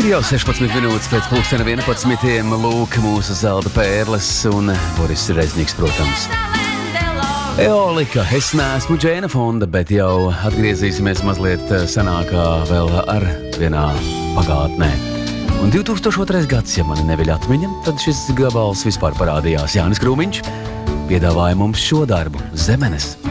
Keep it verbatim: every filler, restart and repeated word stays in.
Jau sešpadsmit minūtes pēc pulkstena vienpadsmitiem lūk mūsu zelta pērles un Boris Reznīgs, protams. Eolika, es neesmu Džēna Fonda, bet jau atgriezīsimies mazliet senākā vēl ar vienā pagātnē. Un divtūkstoš otrais gads, ja mani neviļ atmiņa, tad šis gabals vispār parādījās. Jānis Krūmiņš piedāvāja mums šo darbu, Zemenes.